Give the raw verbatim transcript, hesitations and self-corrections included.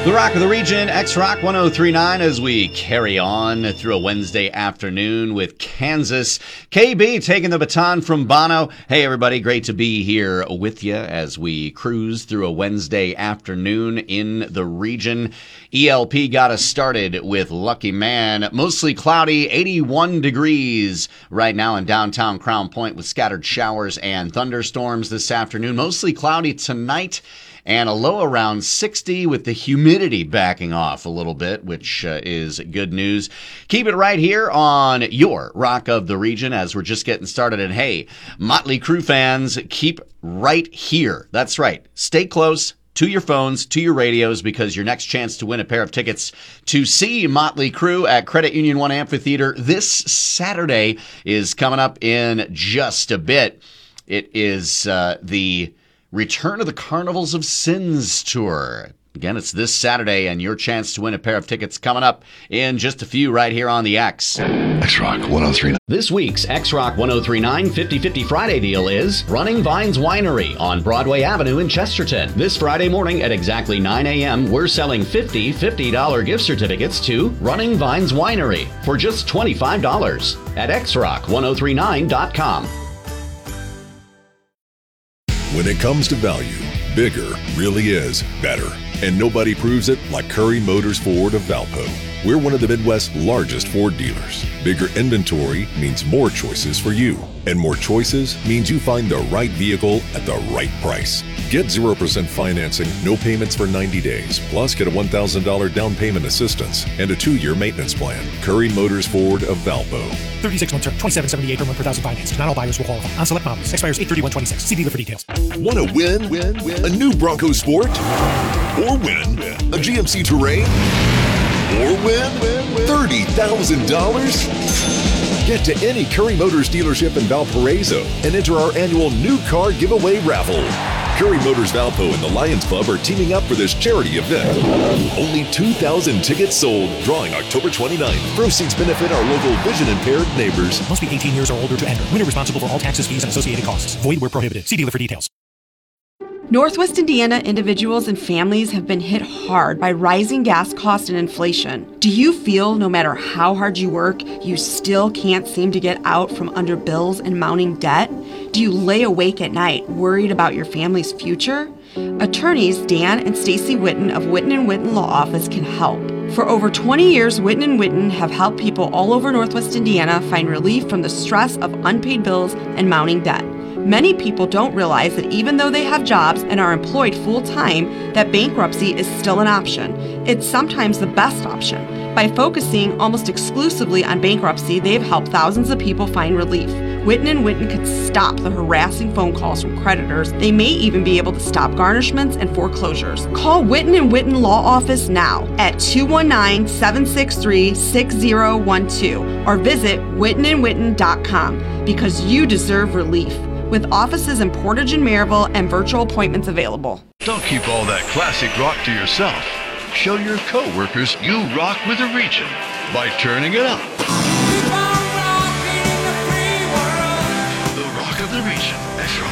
The Rock of the Region, X-Rock one oh three point nine, as we carry on through a Wednesday afternoon with Kansas. K B taking the baton from Bono. Hey, everybody, great to be here with you as we cruise through a Wednesday afternoon in the region. E L P got us started with Lucky Man. Mostly cloudy, eighty-one degrees right now in downtown Crown Point with scattered showers and thunderstorms this afternoon. Mostly cloudy tonight. And a low around sixty with the humidity backing off a little bit, which uh, is good news. Keep it right here on your Rock of the Region as we're just getting started. And hey, Motley Crue fans, keep right here. That's right. Stay close to your phones, to your radios, because your next chance to win a pair of tickets to see Motley Crue at Credit Union One Amphitheater this Saturday is coming up in just a bit. It is uh, the Return of the Carnivals of Sins tour. Again, it's this Saturday, and your chance to win a pair of tickets coming up in just a few right here on the X. X-Rock one oh three point nine. This week's X-Rock one oh three point nine fifty fifty Friday deal is Running Vines Winery on Broadway Avenue in Chesterton. This Friday morning at exactly nine a.m., we're selling fifty fifty dollars gift certificates to Running Vines Winery for just twenty-five dollars at x rock ten thirty-nine dot com. When it comes to value, bigger really is better. And nobody proves it like Curry Motors Ford of Valpo. We're one of the Midwest's largest Ford dealers. Bigger inventory means more choices for you. And more choices means you find the right vehicle at the right price. Get zero percent financing, no payments for ninety days, plus get a one thousand dollars down payment assistance and a two-year maintenance plan. Curry Motors Ford of Valpo. thirty-six month term, twenty-seven seventy-eight per month per thousand financed. Not all buyers will qualify. On select models. Expires eight thirty-one twenty-six. See dealer for details. Want to win? Win? Win? A new Bronco Sport? Or win? A G M C Terrain? Or win? thirty thousand dollars? Get to any Curry Motors dealership in Valparaiso and enter our annual new car giveaway raffle. Curry Motors Valpo and the Lions Club are teaming up for this charity event. Only two thousand tickets sold, drawing October twenty-ninth. Proceeds benefit our local vision-impaired neighbors. Must be eighteen years or older to enter. Winner responsible for all taxes, fees, and associated costs. Void where prohibited. See dealer for details. Northwest Indiana individuals and families have been hit hard by rising gas costs and inflation. Do you feel no matter how hard you work, you still can't seem to get out from under bills and mounting debt? Do you lay awake at night worried about your family's future? Attorneys Dan and Stacy Witten of Witten and Witten Law Office can help. For over twenty years, Witten and Witten have helped people all over Northwest Indiana find relief from the stress of unpaid bills and mounting debt. Many people don't realize that even though they have jobs and are employed full-time, that bankruptcy is still an option. It's sometimes the best option. By focusing almost exclusively on bankruptcy, they've helped thousands of people find relief. Witten and Witten could stop the harassing phone calls from creditors. They may even be able to stop garnishments and foreclosures. Call Witten and Witten Law Office now at two one nine, seven six three, six zero one two or visit witten and witten dot com because you deserve relief. With offices in Portage and Maryville and virtual appointments available. Don't keep all that classic rock to yourself. Show your co-workers you rock with the region by turning it up.